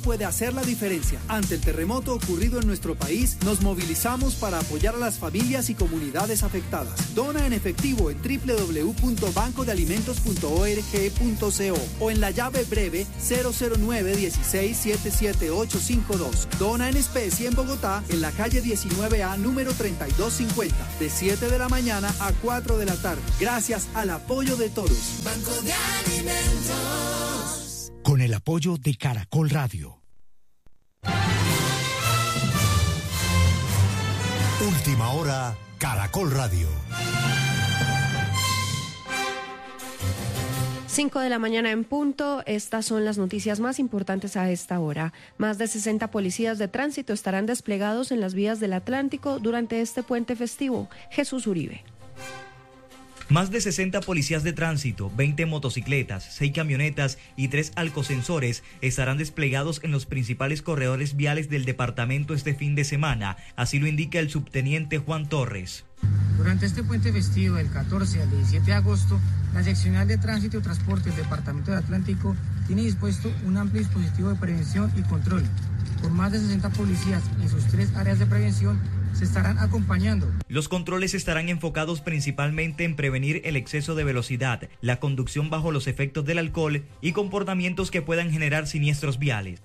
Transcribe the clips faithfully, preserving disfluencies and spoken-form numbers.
puede hacer la diferencia. Ante el terremoto ocurrido en nuestro país, nos movilizamos para apoyar a las familias y comunidades afectadas. Dona en efectivo en doble u doble u doble u punto banco de alimentos punto org punto co o en la llave breve cero cero nueve dieciséis setenta y siete ochocientos cincuenta y dos. Dona en especie en Bogotá, en la calle diecinueve A, número treinta y dos cincuenta, de siete de la mañana a cuatro de la tarde. Gracias al apoyo de todos. Banco de Alimentos. Con el apoyo de Caracol Radio. Última hora, Caracol Radio. cinco de la mañana en punto, estas son las noticias más importantes a esta hora. Más de sesenta policías de tránsito estarán desplegados en las vías del Atlántico durante este puente festivo. Jesús Uribe. Más de sesenta policías de tránsito, veinte motocicletas, seis camionetas y tres alcosensores estarán desplegados en los principales corredores viales del departamento este fin de semana, así lo indica el subteniente Juan Torres. Durante este puente festivo del catorce al diecisiete de agosto, la seccional de tránsito y transporte del departamento del Atlántico tiene dispuesto un amplio dispositivo de prevención y control. Con más de sesenta policías en sus tres áreas de prevención se estarán acompañando. Los controles estarán enfocados principalmente en prevenir el exceso de velocidad, la conducción bajo los efectos del alcohol y comportamientos que puedan generar siniestros viales.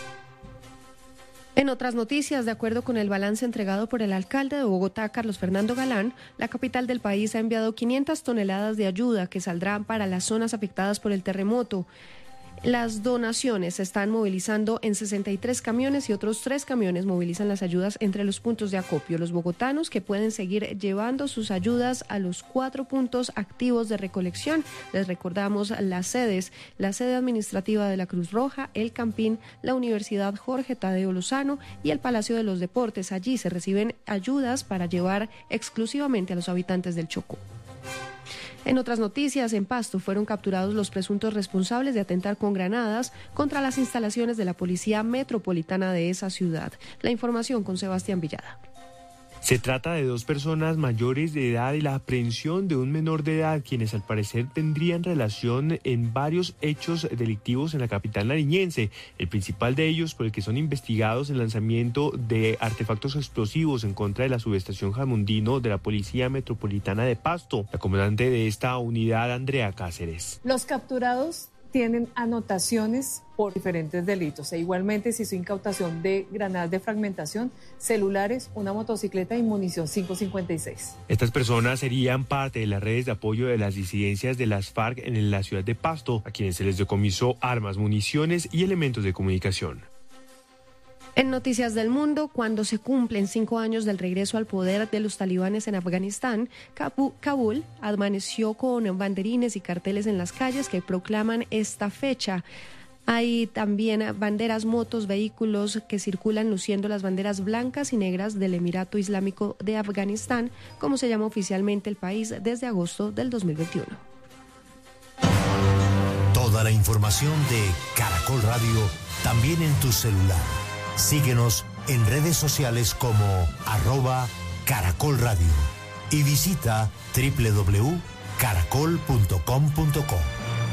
En otras noticias, de acuerdo con el balance entregado por el alcalde de Bogotá, Carlos Fernando Galán, la capital del país ha enviado quinientas toneladas de ayuda que saldrán para las zonas afectadas por el terremoto. Las donaciones se están movilizando en sesenta y tres camiones y otros tres camiones movilizan las ayudas entre los puntos de acopio. Los bogotanos que pueden seguir llevando sus ayudas a los cuatro puntos activos de recolección. Les recordamos las sedes, la sede administrativa de la Cruz Roja, el Campín, la Universidad Jorge Tadeo Lozano y el Palacio de los Deportes. Allí se reciben ayudas para llevar exclusivamente a los habitantes del Chocó. En otras noticias, en Pasto fueron capturados los presuntos responsables de atentar con granadas contra las instalaciones de la Policía Metropolitana de esa ciudad. La información con Sebastián Villada. Se trata de dos personas mayores de edad y la aprehensión de un menor de edad, quienes al parecer tendrían relación en varios hechos delictivos en la capital nariñense. El principal de ellos, por el que son investigados, el lanzamiento de artefactos explosivos en contra de la subestación Jamundino de la Policía Metropolitana de Pasto. La comandante de esta unidad, Andrea Cáceres. Los capturados tienen anotaciones por diferentes delitos e igualmente se hizo incautación de granadas de fragmentación, celulares, una motocicleta y munición cinco cincuenta y seis. Estas personas serían parte de las redes de apoyo de las disidencias de las FARC en la ciudad de Pasto, a quienes se les decomisó armas, municiones y elementos de comunicación. En Noticias del Mundo, cuando se cumplen cinco años del regreso al poder de los talibanes en Afganistán, Kabul amaneció con banderines y carteles en las calles que proclaman esta fecha. Hay también banderas, motos, vehículos que circulan luciendo las banderas blancas y negras del Emirato Islámico de Afganistán, como se llama oficialmente el país desde agosto del dos mil veintiuno. Toda la información de Caracol Radio también en tu celular. Síguenos en redes sociales como arroba Caracol Radio y visita doble u doble u doble u punto caracol punto com punto co.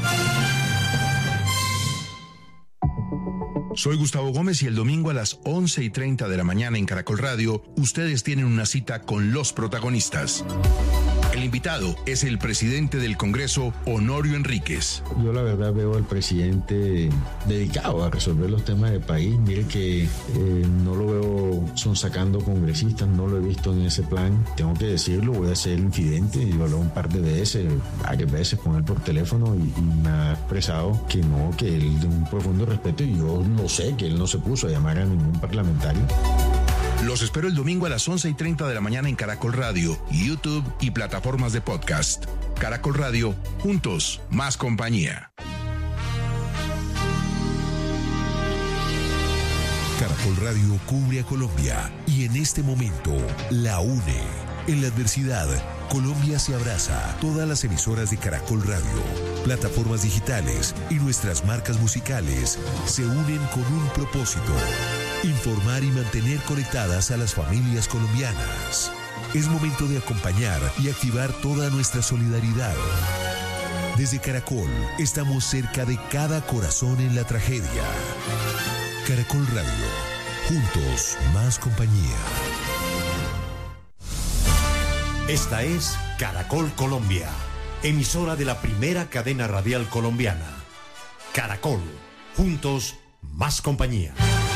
Soy Gustavo Gómez y el domingo a las once y treinta de la mañana en Caracol Radio, ustedes tienen una cita con los protagonistas. El invitado es el presidente del Congreso, Honorio Enríquez. Yo la verdad veo al presidente dedicado a resolver los temas del país. Mire que eh, no lo veo sonsacando congresistas, no lo he visto en ese plan. Tengo que decirlo, voy a ser infidente. Yo hablé un par de veces, varias veces con él por teléfono y, y me ha expresado que no, que él de un profundo respeto, y yo no sé, que él no se puso a llamar a ningún parlamentario. Los espero el domingo a las once y treinta de la mañana en Caracol Radio, YouTube y plataformas de podcast. Caracol Radio, juntos, más compañía. Caracol Radio cubre a Colombia y en este momento la une. En la adversidad, Colombia se abraza. Todas las emisoras de Caracol Radio, plataformas digitales y nuestras marcas musicales se unen con un propósito: informar y mantener conectadas a las familias colombianas. Es momento de acompañar y activar toda nuestra solidaridad. Desde Caracol, estamos cerca de cada corazón en la tragedia. Caracol Radio. Juntos, más compañía. Esta es Caracol Colombia, emisora de la primera cadena radial colombiana. Caracol, juntos, más compañía.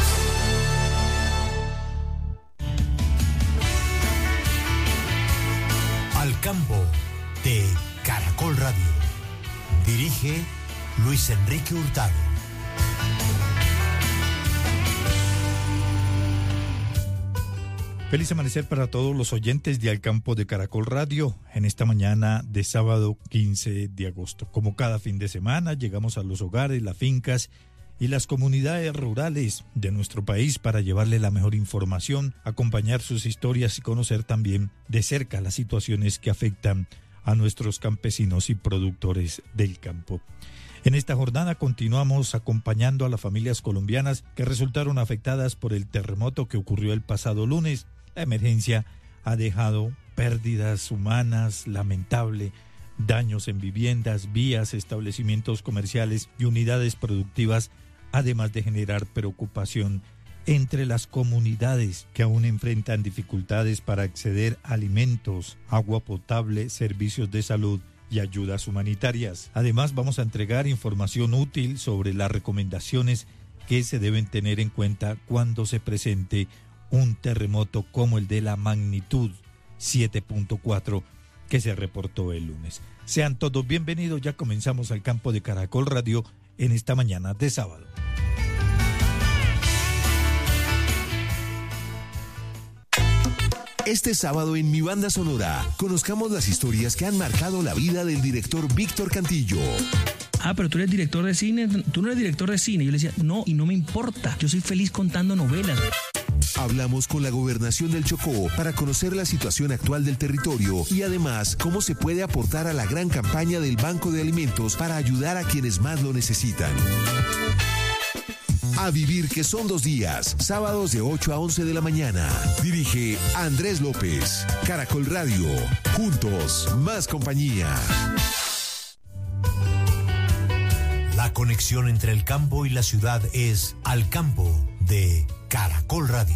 Al campo de Caracol Radio. Dirige Luis Enrique Hurtado. Feliz amanecer para todos los oyentes de Al Campo de Caracol Radio en esta mañana de sábado quince de agosto. Como cada fin de semana, llegamos a los hogares, las fincas y las comunidades rurales de nuestro país para llevarle la mejor información, acompañar sus historias y conocer también de cerca las situaciones que afectan a nuestros campesinos y productores del campo. En esta jornada continuamos acompañando a las familias colombianas que resultaron afectadas por el terremoto que ocurrió el pasado lunes. La emergencia ha dejado pérdidas humanas lamentables, daños en viviendas, vías, establecimientos comerciales y unidades productivas, además de generar preocupación entre las comunidades que aún enfrentan dificultades para acceder a alimentos, agua potable, servicios de salud y ayudas humanitarias. Además, vamos a entregar información útil sobre las recomendaciones que se deben tener en cuenta cuando se presente un terremoto como el de la magnitud siete punto cuatro que se reportó el lunes. Sean todos bienvenidos, ya comenzamos Al Campo de Caracol Radio en esta mañana de sábado. Este sábado en Mi Banda Sonora, conozcamos las historias que han marcado la vida del director Víctor Cantillo. Ah, pero tú eres director de cine, tú no eres director de cine. Yo le decía, no, y no me importa, yo soy feliz contando novelas. Hablamos con la Gobernación del Chocó para conocer la situación actual del territorio y además cómo se puede aportar a la gran campaña del Banco de Alimentos para ayudar a quienes más lo necesitan. A vivir que son dos días, sábados de ocho a once de la mañana. Dirige Andrés López. Caracol Radio. Juntos, más compañía. La conexión entre el campo y la ciudad es Al Campo de Caracol Radio.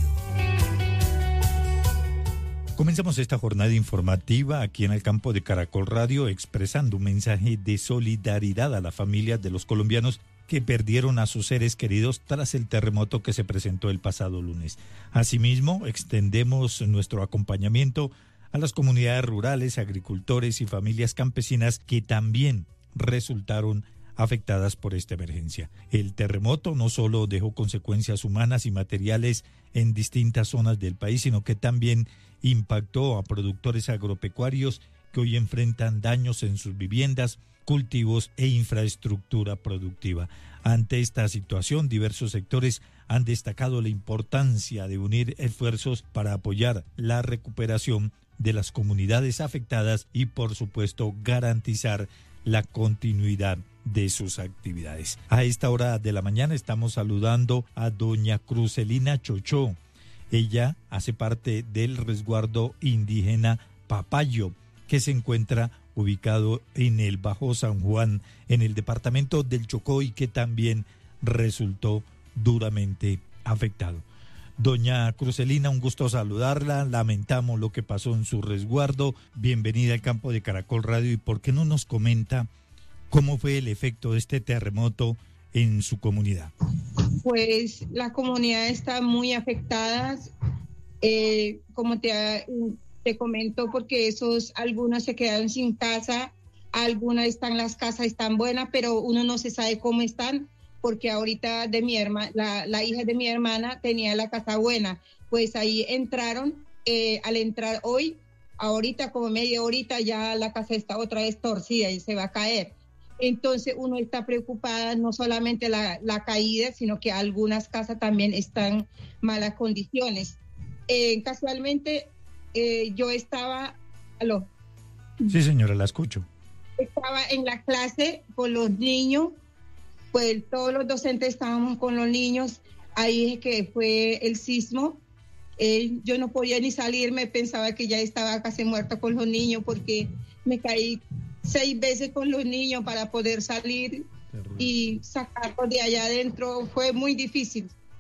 Comenzamos esta jornada informativa aquí en el campo de Caracol Radio expresando un mensaje de solidaridad a las familias de los colombianos que perdieron a sus seres queridos tras el terremoto que se presentó el pasado lunes. Asimismo, extendemos nuestro acompañamiento a las comunidades rurales, agricultores y familias campesinas que también resultaron afectadas por esta emergencia. El terremoto no solo dejó consecuencias humanas y materiales en distintas zonas del país, sino que también impactó a productores agropecuarios que hoy enfrentan daños en sus viviendas, cultivos e infraestructura productiva. Ante esta situación, diversos sectores han destacado la importancia de unir esfuerzos para apoyar la recuperación de las comunidades afectadas y, por supuesto, garantizar la continuidad de sus actividades. A esta hora de la mañana estamos saludando a doña Crucelina Chochó. Ella hace parte del resguardo indígena Papayo, que se encuentra ubicado en el Bajo San Juan, en el departamento del Chocó, y que también resultó duramente afectado. Doña Crucelina, un gusto saludarla, lamentamos lo que pasó en su resguardo, bienvenida al campo de Caracol Radio, y por qué no nos comenta cómo fue el efecto de este terremoto en su comunidad. Pues la comunidad está muy afectada, eh, como te Te comento porque esos, algunos se quedaron sin casa, algunas están, las casas están buenas, pero uno no se sabe cómo están, porque ahorita de mi hermana, la, la hija de mi hermana tenía la casa buena, pues ahí entraron, eh, al entrar hoy, ahorita como media horita ya la casa está otra vez torcida y se va a caer. Entonces uno está preocupada, no solamente la, la caída, sino que algunas casas también están en malas condiciones. Eh, casualmente, Eh, yo estaba, ¿aló? Sí, señora, la escucho. Estaba en la clase con los niños, pues todos los docentes estábamos con los niños, ahí es que fue el sismo, eh, yo no podía ni salir, me pensaba que ya estaba casi muerta con los niños porque me caí seis veces con los niños para poder salir. Terrible. Y sacarlos de allá adentro fue muy difícil.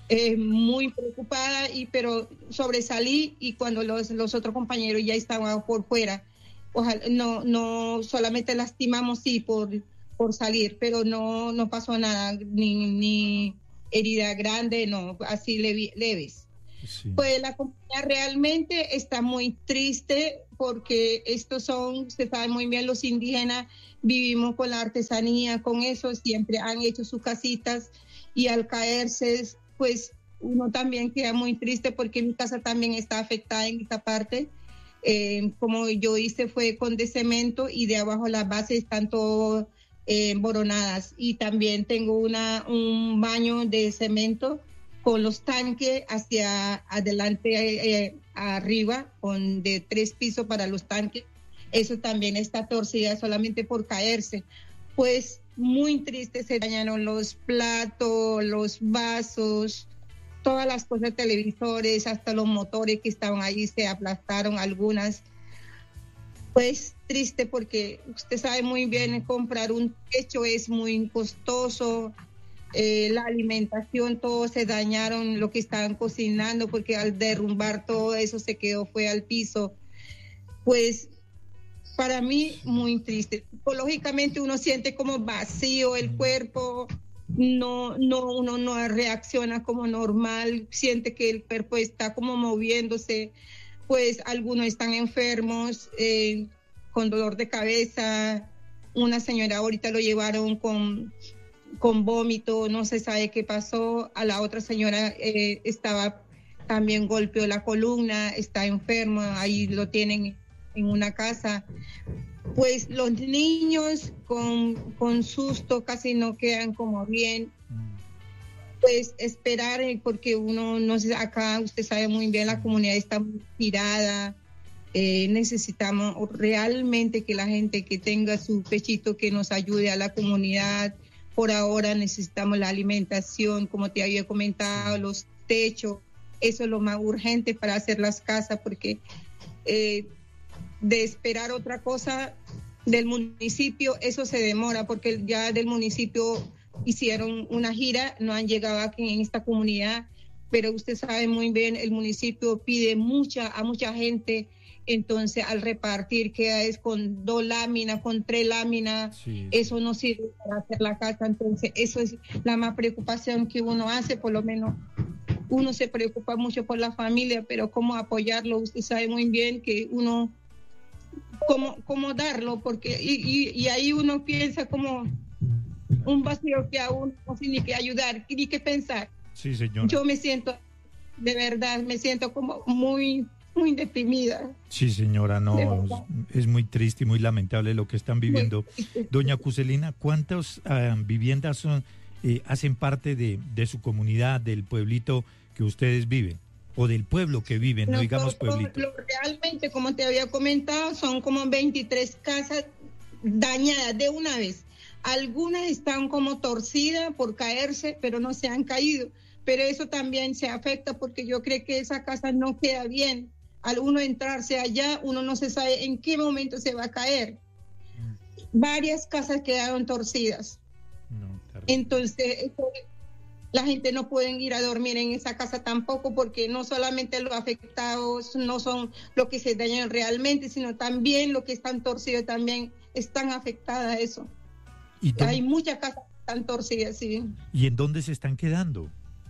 eh, muy preocupada, y pero sobresalí, y cuando los, los otros compañeros ya estaban por fuera, ojalá, no, no solamente lastimamos sí por, por salir, pero no, no pasó nada, ni, ni herida grande, no, así levi, leves. Sí. Pues la comunidad realmente está muy triste porque estos son, usted sabe muy bien, los indígenas vivimos con la artesanía, con eso siempre han hecho sus casitas, y al caerse, pues uno también queda muy triste porque mi casa también está afectada en esta parte. Eh, como yo hice fue con de cemento, y de abajo las bases están todo eh, emboronadas, y también tengo una un baño de cemento con los tanques hacia adelante, eh, arriba, con de tres pisos para los tanques. Eso también está torcida solamente por caerse. Pues muy triste, se dañaron los platos, los vasos, todas las cosas, televisores, hasta los motores que estaban ahí se aplastaron algunas. Pues triste porque usted sabe muy bien, comprar un techo es muy costoso. Eh, la alimentación, todo se dañaron, lo que estaban cocinando, porque al derrumbar todo eso se quedó, fue al piso. Pues para mí muy triste. Psicológicamente uno siente como vacío el cuerpo, no, no, uno no reacciona como normal, siente que el cuerpo está como moviéndose, pues algunos están enfermos, eh, con dolor de cabeza. Una señora ahorita lo llevaron con con vómito, no se sabe qué pasó. A la otra señora eh, estaba también golpeó la columna, está enferma, ahí lo tienen en una casa. Pues los niños con, con susto casi no quedan como bien. Pues esperar, porque uno no sé, acá usted sabe muy bien, la comunidad está muy tirada. Eh, necesitamos realmente que la gente que tenga su pechito que nos ayude a la comunidad. Por ahora necesitamos la alimentación, como te había comentado, los techos, eso es lo más urgente para hacer las casas, porque eh, de esperar otra cosa del municipio, eso se demora, porque ya del municipio hicieron una gira, no han llegado aquí en esta comunidad, pero usted sabe muy bien, el municipio pide mucha a mucha gente. Entonces al repartir queda es con dos láminas, con tres láminas, sí. Eso no sirve para hacer la casa. Entonces eso es la más preocupación que uno hace, por lo menos uno se preocupa mucho por la familia, pero cómo apoyarlo, usted sabe muy bien que uno, cómo, cómo darlo, porque y, y, y ahí uno piensa como un vacío que a uno no tiene ni que ayudar, ni que pensar. Sí, señora. Yo me siento, de verdad, me siento como muy... muy deprimida. Sí, señora, no, es, es muy triste y muy lamentable lo que están viviendo. Doña Cuselina, ¿cuántas uh, viviendas son, eh, hacen parte de, de su comunidad, del pueblito que ustedes viven? O del pueblo que viven, no, no digamos pueblito. Lo, realmente, como te había comentado, son como veintitrés casas dañadas de una vez. Algunas están como torcidas por caerse, pero no se han caído. Pero eso también se afecta porque yo creo que esa casa no queda bien. Al uno entrarse allá, uno no se sabe en qué momento se va a caer. Varias casas quedaron torcidas. No, Entonces, la gente no puede ir a dormir en esa casa tampoco, porque no solamente los afectados no son los que se dañan realmente, sino también los que están torcidos también están afectadas a eso. ¿Y Hay muchas casas que están torcidas, sí. ¿Y en dónde se están quedando?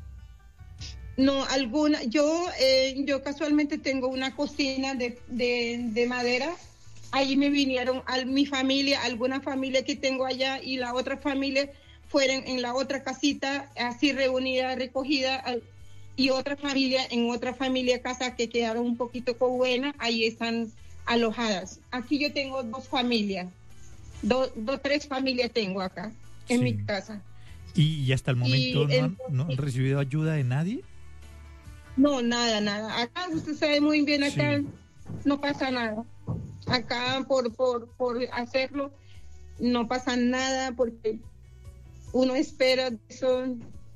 No, alguna, yo eh, yo casualmente tengo una cocina de, de, de madera. Ahí me vinieron a mi familia, alguna familia que tengo allá, y la otra familia fueron en la otra casita, así reunida, recogida, y otra familia en otra familia casa que quedaron un poquito con buena, ahí están alojadas. Aquí yo tengo dos familias, dos, dos tres familias tengo acá en sí. mi casa. ¿Y, y hasta el momento no, han, no han recibido ayuda de nadie? No, nada, nada. Acá usted sabe muy bien, acá sí. no pasa nada. Acá por, por, por hacerlo no pasa nada, porque uno espera eso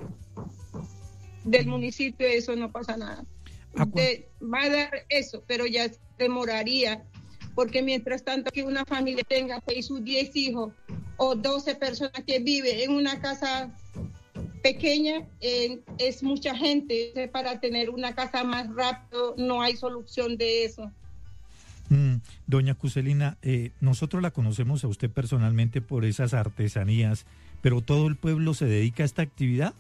del municipio, eso no pasa nada. Usted va a dar eso, pero ya demoraría, porque mientras tanto que una familia tenga seis o diez hijos o doce personas que viven en una casa pequeña, eh, es mucha gente. Para tener una casa más rápido no hay solución de eso. Mm, doña Crucelina, eh, nosotros la conocemos a usted personalmente por esas artesanías, pero ¿todo el pueblo se dedica a esta actividad?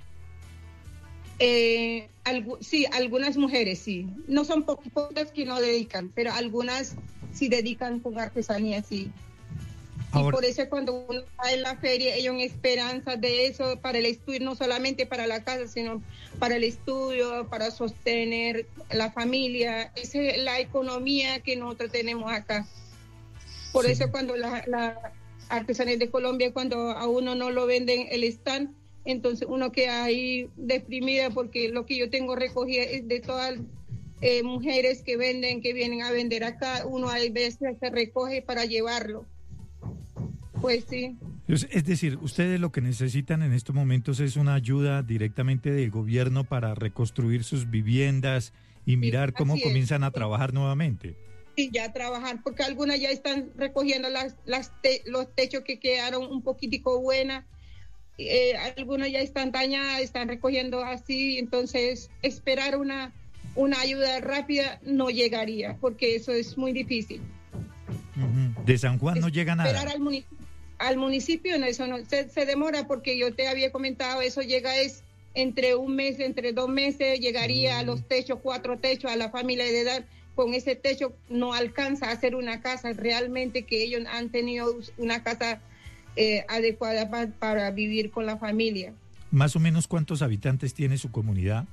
Eh, algu- sí, algunas mujeres sí. No son po- pocas que no dedican, pero algunas sí dedican con artesanía, sí. Ahora, y por eso cuando uno está en la feria, ellos en esperanza de eso para el estudio, no solamente para la casa, sino para el estudio, para sostener la familia. Esa es la economía que nosotros tenemos acá. Por sí. eso cuando la, la artesanía de Colombia, cuando a uno no lo venden el stand, entonces uno queda ahí deprimida, porque lo que yo tengo recogida es de todas eh, mujeres que venden, que vienen a vender acá. Uno a veces se recoge para llevarlo. Pues sí. Es decir, ustedes lo que necesitan en estos momentos es una ayuda directamente del gobierno para reconstruir sus viviendas y mirar sí, cómo comienzan es. a trabajar nuevamente. Sí, ya trabajar, porque algunas ya están recogiendo las, las te, los techos que quedaron un poquitico buenas, eh, algunas ya están dañadas, están recogiendo así, entonces esperar una, una ayuda rápida no llegaría, porque eso es muy difícil. Uh-huh. De San Juan no es, llega nada. Esperar al municipio. Al municipio no, eso no, se, se demora, porque yo te había comentado, eso llega es entre un mes, entre dos meses, llegaría mm. a los techos, cuatro techos, a la familia de edad. Con ese techo no alcanza a hacer una casa realmente, que ellos han tenido una casa eh, adecuada pa, para vivir con la familia. ¿Más o menos cuántos habitantes tiene su comunidad?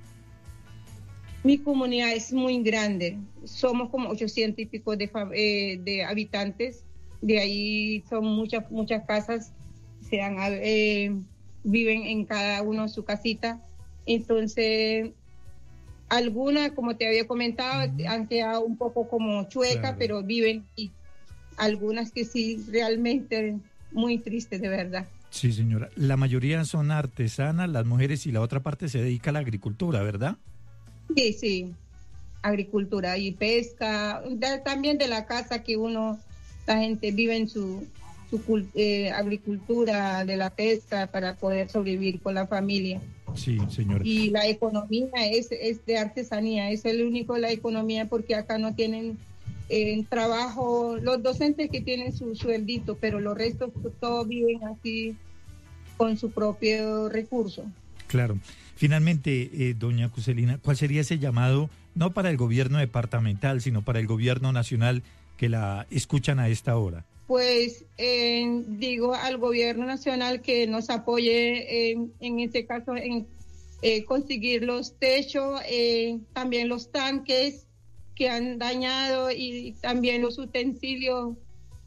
Mi comunidad es muy grande, somos como ochocientos y pico de, eh, de habitantes. De ahí son muchas muchas casas, se han, eh, viven en cada uno su casita. Entonces, algunas, como te había comentado, uh-huh. han quedado un poco como chuecas, claro. pero viven, y algunas que sí, realmente muy tristes, de verdad. Sí, señora. La mayoría son artesanas, las mujeres, y la otra parte se dedica a la agricultura, ¿verdad? Sí, sí, agricultura y pesca, de, también de la casa que uno... La gente vive en su, su eh, agricultura, de la pesca, para poder sobrevivir con la familia. Sí, señora. Y la economía es, es de artesanía, es el único la economía, porque acá no tienen eh, trabajo, los docentes que tienen su sueldito, pero los restos todos viven así con su propio recurso. Claro. Finalmente, eh, doña Crucelina, ¿cuál sería ese llamado, no para el gobierno departamental, sino para el gobierno nacional, que la escuchan a esta hora? Pues eh, digo al gobierno nacional que nos apoye eh, en este caso en eh, conseguir los techos, eh, también los tanques que han dañado, y también los utensilios,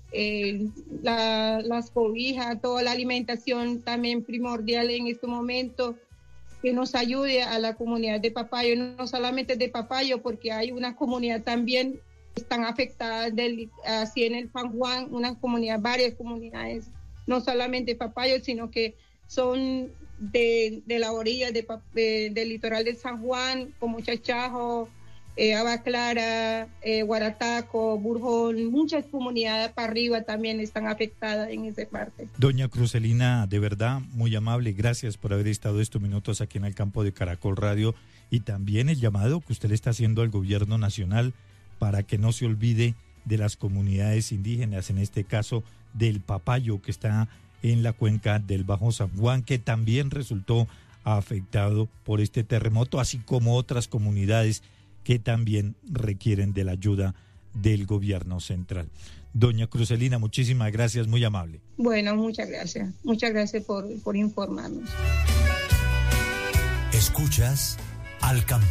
eh, la, las cobijas, toda la alimentación también primordial en este momento, que nos ayude a la comunidad de Papayo, no solamente de Papayo, porque hay una comunidad también están afectadas del, así en el San Juan, unas comunidades, varias comunidades, no solamente Papayo, sino que son de, de la orilla de, de, del litoral de San Juan, como Chachajo, eh, Agua Clara, eh, Guarataco, Burjón, muchas comunidades para arriba también están afectadas en esa parte. Doña Crucelina, de verdad, muy amable, gracias por haber estado estos minutos aquí en el campo de Caracol Radio, y también el llamado que usted le está haciendo al gobierno nacional para que no se olvide de las comunidades indígenas, en este caso del Papayo, que está en la cuenca del Bajo San Juan, que también resultó afectado por este terremoto, así como otras comunidades que también requieren de la ayuda del gobierno central. Doña Crucelina, muchísimas gracias, muy amable. Bueno, muchas gracias. Muchas gracias por, por informarnos. Escuchas Al Campo.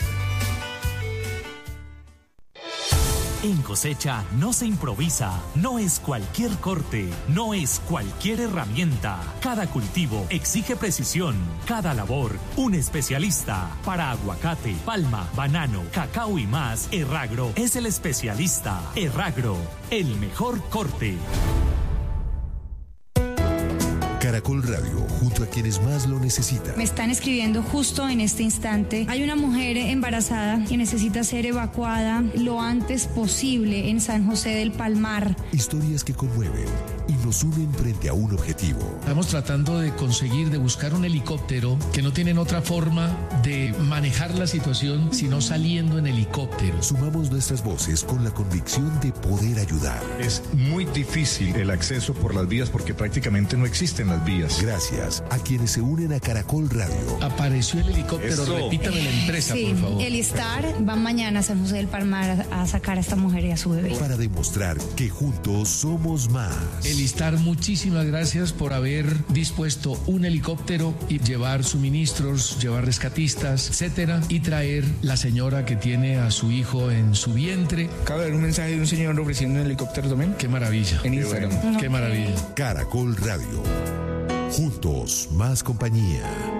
En cosecha no se improvisa, no es cualquier corte, no es cualquier herramienta. Cada cultivo exige precisión, cada labor un especialista. Para aguacate, palma, banano, cacao y más, Erragro es el especialista. Erragro, el mejor corte. Caracol Caracol Radio, junto a quienes más lo necesitan. Me están escribiendo justo en este instante. Hay una mujer embarazada que necesita ser evacuada lo antes posible en San José del Palmar. Historias que conmueven y nos unen frente a un objetivo. Estamos tratando de conseguir, de buscar un helicóptero que no tienen otra forma de manejar la situación sino saliendo en helicóptero. Sumamos nuestras voces con la convicción de poder ayudar. Es muy difícil el acceso por las vías porque prácticamente no existen las vías. Gracias a quienes se unen a Caracol Radio. Apareció el helicóptero, Eso. repítame la empresa, sí, por favor. El Star va mañana a San José del Palmar a, a sacar a esta mujer y a su bebé. Para demostrar que juntos somos más. El Star, muchísimas gracias por haber dispuesto un helicóptero y llevar suministros, llevar rescatistas, etcétera, y traer la señora que tiene a su hijo en su vientre. Acabo de ver un mensaje de un señor ofreciendo un helicóptero también. Qué maravilla. En Instagram. Qué, bueno. Qué maravilla. Caracol Radio. Juntos, más compañía.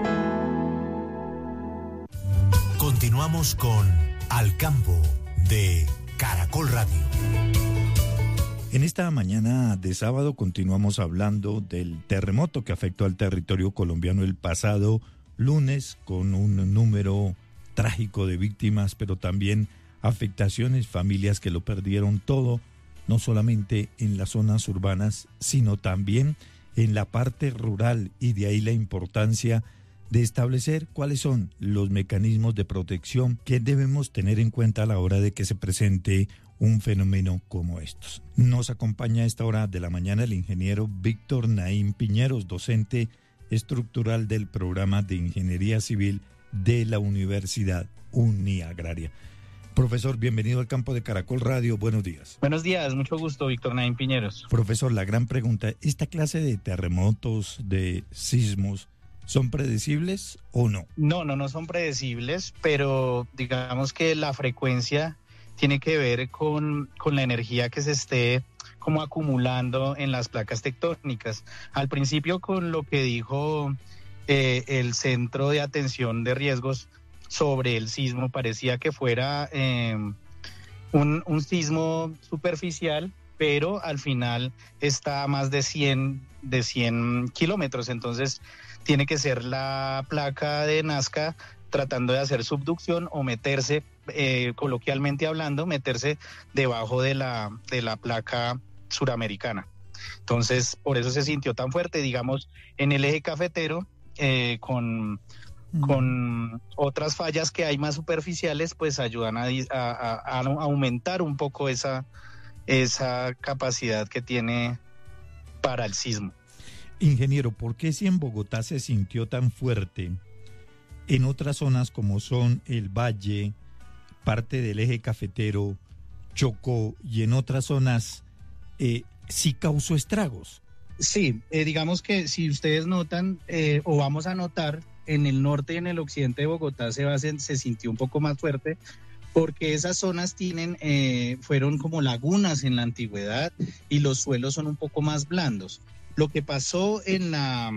Continuamos con Al Campo de Caracol Radio. En esta mañana de sábado continuamos hablando del terremoto que afectó al territorio colombiano el pasado lunes, con un número trágico de víctimas, pero también afectaciones, familias que lo perdieron todo, no solamente en las zonas urbanas, sino también en la parte rural, y de ahí la importancia de establecer cuáles son los mecanismos de protección que debemos tener en cuenta a la hora de que se presente un fenómeno como estos. Nos acompaña a esta hora de la mañana el ingeniero Víctor Naín Piñeros, docente estructural del programa de Ingeniería Civil de la Universidad Uniagraria. Profesor, bienvenido al campo de Caracol Radio, buenos días. Buenos días, mucho gusto, Víctor Naín Piñeros. Profesor, la gran pregunta, ¿esta clase de terremotos, de sismos, son predecibles o no? No, no, no son predecibles, pero digamos que la frecuencia tiene que ver con, con la energía que se esté como acumulando en las placas tectónicas. Al principio, con lo que dijo eh, el Centro de Atención de Riesgos sobre el sismo, parecía que fuera eh, un, un sismo superficial, pero al final está a más de cien, de cien kilómetros, entonces tiene que ser la placa de Nazca tratando de hacer subducción o meterse, eh, coloquialmente hablando, meterse debajo de la, de la placa suramericana. Entonces, por eso se sintió tan fuerte, digamos, en el eje cafetero, eh, con... con otras fallas que hay más superficiales, pues ayudan a, a, a aumentar un poco esa, esa capacidad que tiene para el sismo. Ingeniero, ¿por qué si en Bogotá se sintió tan fuerte, en otras zonas como son el Valle, parte del eje cafetero, Chocó, y en otras zonas eh, sí causó estragos? Sí, eh, digamos que si ustedes notan, eh, o vamos a notar, en el norte y en el occidente de Bogotá se, va, se, se sintió un poco más fuerte, porque esas zonas tienen, eh, fueron como lagunas en la antigüedad y los suelos son un poco más blandos. Lo que pasó en, la,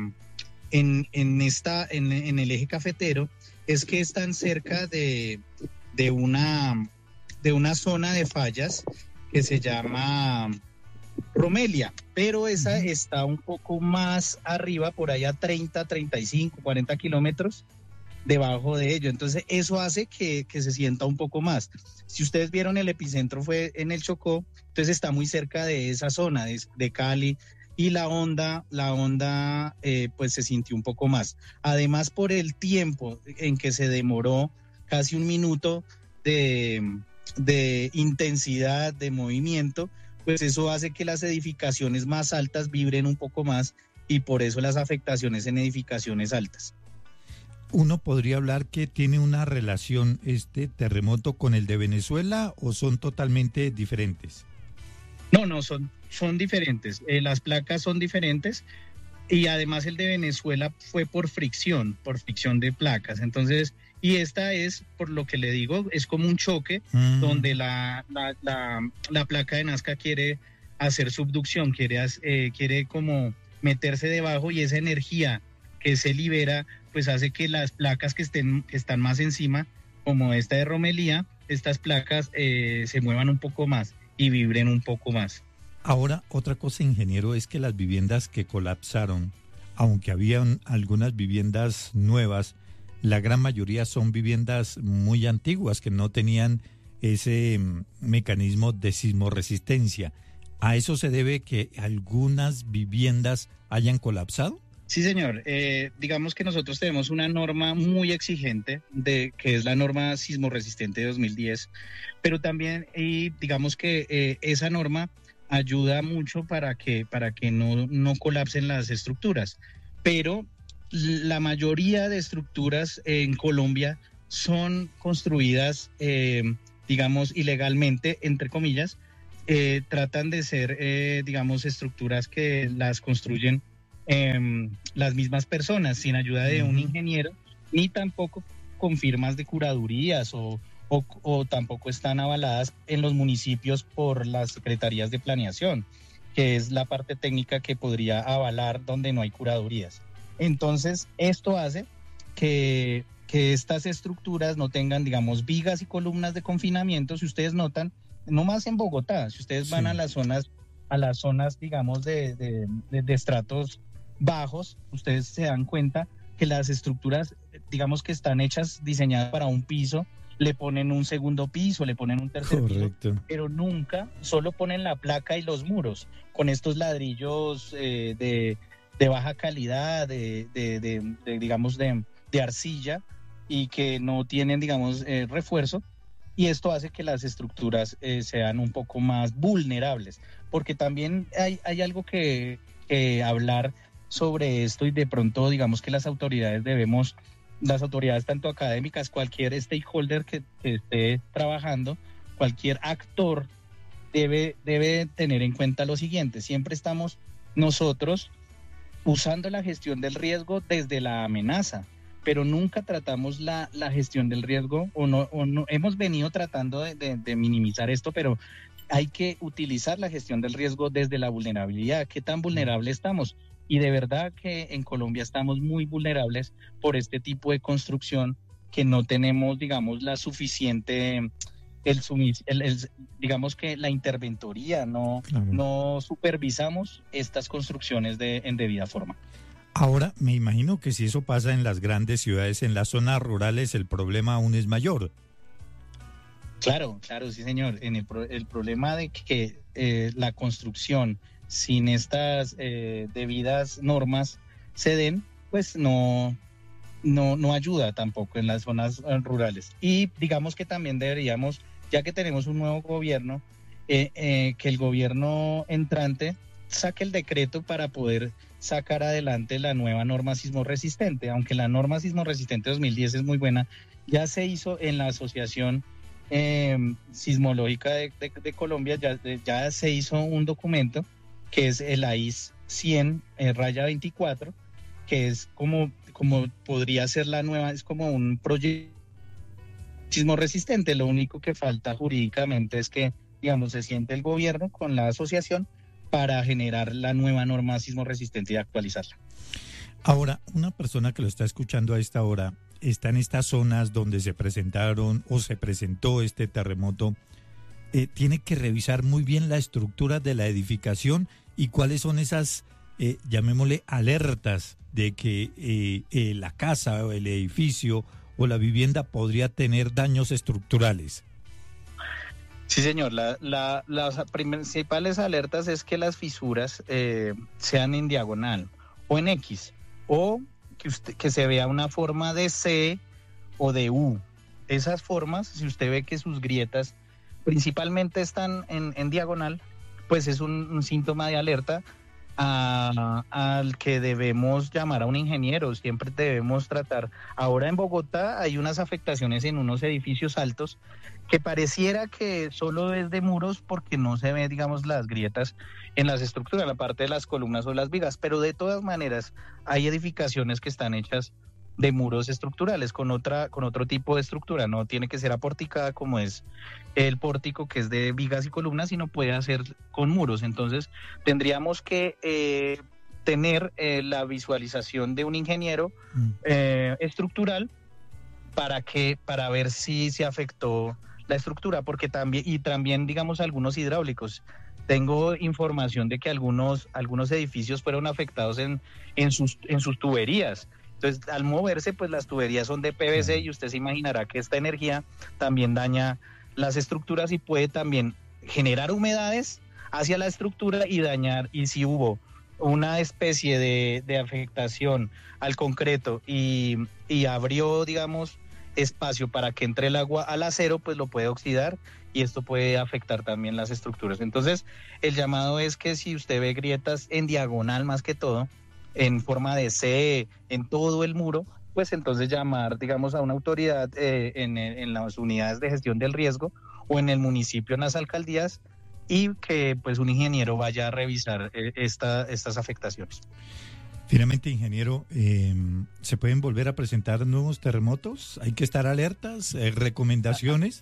en, en, esta, en, en el eje cafetero es que están cerca de, de, una, de una zona de fallas que se llama Romelia, pero esa está un poco más arriba, por allá treinta, treinta y cinco, cuarenta kilómetros debajo de ello. Entonces eso hace que, que se sienta un poco más. Si ustedes vieron, el epicentro fue en el Chocó, entonces está muy cerca de esa zona de, de Cali, y la onda, la onda eh, pues se sintió un poco más. Además, por el tiempo en que se demoró, casi un minuto de, de intensidad de movimiento, pues eso hace que las edificaciones más altas vibren un poco más, y por eso las afectaciones en edificaciones altas. ¿Uno podría hablar que tiene una relación este terremoto con el de Venezuela, o son totalmente diferentes? No, no, son, son diferentes. Eh, las placas son diferentes, y además el de Venezuela fue por fricción, por fricción de placas. Entonces, y esta es, por lo que le digo, es como un choque mm. donde la, la, la, la placa de Nazca quiere hacer subducción, quiere, eh, quiere como meterse debajo, y esa energía que se libera pues hace que las placas que estén que están más encima, como esta de Romelia, estas placas eh, se muevan un poco más y vibren un poco más. Ahora, otra cosa, ingeniero, es que las viviendas que colapsaron, aunque habían algunas viviendas nuevas, la gran mayoría son viviendas muy antiguas que no tenían ese mm, mecanismo de sismorresistencia. ¿A eso se debe que algunas viviendas hayan colapsado? Sí, señor. Eh, digamos que nosotros tenemos una norma muy exigente, de que es la norma sismorresistente de dos mil diez, pero también y digamos que eh, esa norma ayuda mucho para que, para que no, no colapsen las estructuras. Pero la mayoría de estructuras en Colombia son construidas, eh, digamos, ilegalmente, entre comillas. Eh, tratan de ser, eh, digamos, estructuras que las construyen eh, las mismas personas, sin ayuda de un ingeniero, ni tampoco con firmas de curadurías o, o, o tampoco están avaladas en los municipios por las secretarías de planeación, que es la parte técnica que podría avalar donde no hay curadurías. Entonces, esto hace que, que estas estructuras no tengan, digamos, vigas y columnas de confinamiento. Si ustedes notan, no más en Bogotá, si ustedes van sí. a las zonas, a las zonas, digamos, de, de, de, de estratos bajos, ustedes se dan cuenta que las estructuras, digamos, que están hechas, diseñadas para un piso, le ponen un segundo piso, le ponen un tercer Correcto. piso, pero nunca, solo ponen la placa y los muros, con estos ladrillos eh, de... de baja calidad, de, de, de, de digamos, de, de arcilla, y que no tienen, digamos, eh, refuerzo, y esto hace que las estructuras eh, sean un poco más vulnerables, porque también hay, hay algo que, que hablar sobre esto, y de pronto, digamos, que las autoridades debemos, las autoridades tanto académicas, cualquier stakeholder que, que esté trabajando, cualquier actor debe, debe tener en cuenta lo siguiente: siempre estamos nosotros usando la gestión del riesgo desde la amenaza, pero nunca tratamos la, la gestión del riesgo, o no, o no hemos venido tratando de, de, de minimizar esto, pero hay que utilizar la gestión del riesgo desde la vulnerabilidad. ¿Qué tan vulnerable estamos? Y de verdad que en Colombia estamos muy vulnerables por este tipo de construcción, que no tenemos, digamos, la suficiente... El, el, el, digamos que la interventoría, no, claro. no supervisamos estas construcciones de, en debida forma. Ahora, me imagino que si eso pasa en las grandes ciudades, en las zonas rurales, el problema aún es mayor. Claro, claro, sí, señor. En el, el problema de que eh, la construcción sin estas eh, debidas normas se den, pues no... No, no ayuda tampoco en las zonas rurales. Y digamos que también deberíamos, ya que tenemos un nuevo gobierno, eh, eh, que el gobierno entrante saque el decreto para poder sacar adelante la nueva norma sismorresistente. Aunque la norma sismorresistente dos mil diez es muy buena, ya se hizo en la Asociación eh, Sismológica de, de, de Colombia, ya, ya se hizo un documento que es el A I S cien eh, raya veinticuatro, que es como, como podría ser la nueva, es como un proyecto sismo resistente. Lo único que falta jurídicamente es que, digamos, se siente el gobierno con la asociación para generar la nueva norma sismo resistente y actualizarla. Ahora, una persona que lo está escuchando a esta hora está en estas zonas donde se presentaron o se presentó este terremoto, eh, tiene que revisar muy bien la estructura de la edificación y cuáles son esas, eh, llamémosle, alertas de que eh, eh, la casa o el edificio o la vivienda podría tener daños estructurales. Sí, señor. La, la, las principales alertas es que las fisuras eh, sean en diagonal o en X, o que, usted, que se vea una forma de C o de U. Esas formas, si usted ve que sus grietas principalmente están en, en diagonal, pues es un, un síntoma de alerta a, al que debemos llamar a un ingeniero. Siempre debemos tratar. Ahora en Bogotá hay unas afectaciones en unos edificios altos que pareciera que solo es de muros porque no se ve, digamos, las grietas en las estructuras, la parte de las columnas o las vigas, pero de todas maneras hay edificaciones que están hechas de muros estructurales con otra con otro tipo de estructura. No tiene que ser aporticada como es el pórtico, que es de vigas y columnas, sino puede ser con muros. Entonces tendríamos que eh, tener eh, la visualización de un ingeniero eh, estructural para que para ver si se afectó la estructura, porque también y también digamos algunos hidráulicos. tengo información de que algunos, algunos edificios fueron afectados en, en, sus, en sus tuberías. Entonces, al moverse, pues las tuberías son de P V C y usted se imaginará que esta energía también daña las estructuras y puede también generar humedades hacia la estructura y dañar, y si hubo una especie de, de afectación al concreto y, y abrió, digamos, espacio para que entre el agua al acero, pues lo puede oxidar y esto puede afectar también las estructuras. Entonces, el llamado es que si usted ve grietas en diagonal más que todo, en forma de C, en todo el muro, pues entonces llamar, digamos, a una autoridad eh, en, en las unidades de gestión del riesgo o en el municipio, en las alcaldías, y que pues un ingeniero vaya a revisar eh, esta, estas afectaciones. Finalmente, ingeniero, eh, ¿se pueden volver a presentar nuevos terremotos? ¿Hay que estar alertas? Eh, ¿Recomendaciones?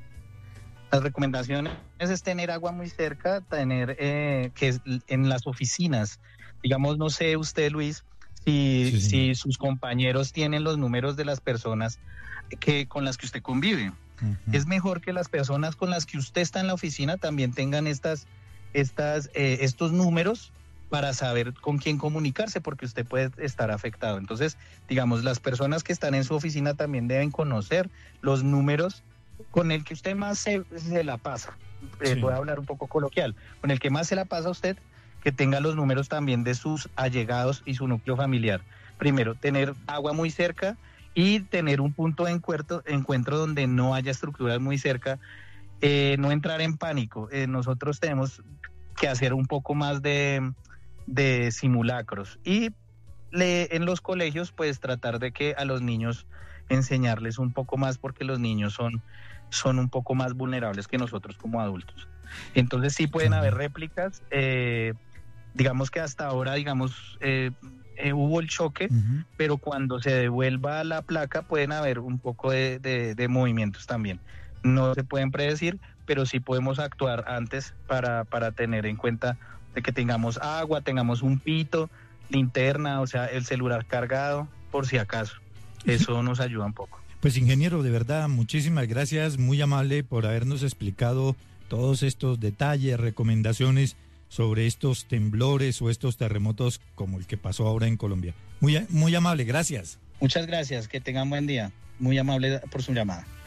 Las recomendaciones es tener agua muy cerca, tener eh, que en las oficinas, digamos, no sé usted, Luis, si, sí, sí. si sus compañeros tienen los números de las personas que con las que usted convive. Uh-huh. Es mejor que las personas con las que usted está en la oficina también tengan estas, estas, eh, estos números para saber con quién comunicarse, porque usted puede estar afectado. Entonces, digamos, las personas que están en su oficina también deben conocer los números con el que usted más se, se la pasa. Eh, sí. Voy a hablar un poco coloquial. Con el que más se la pasa a usted, que tenga los números también de sus allegados y su núcleo familiar. Primero, tener agua muy cerca y tener un punto de encuentro, encuentro donde no haya estructuras muy cerca. Eh, no entrar en pánico. Eh, nosotros tenemos que hacer un poco más de... de simulacros y le, en los colegios pues tratar de que a los niños enseñarles un poco más, porque los niños son, son un poco más vulnerables que nosotros como adultos. Entonces sí pueden haber réplicas, eh, digamos que hasta ahora digamos eh, eh, hubo el choque, uh-huh. pero cuando se devuelva la placa pueden haber un poco de, de, de movimientos también. No se pueden predecir, pero sí podemos actuar antes para, para tener en cuenta de que tengamos agua, tengamos un pito, linterna, o sea, el celular cargado, por si acaso. Eso nos ayuda un poco. Pues ingeniero, de verdad, muchísimas gracias, muy amable por habernos explicado todos estos detalles, recomendaciones sobre estos temblores o estos terremotos como el que pasó ahora en Colombia. Muy, muy amable, gracias. Muchas gracias, que tengan buen día. Muy amable por su llamada.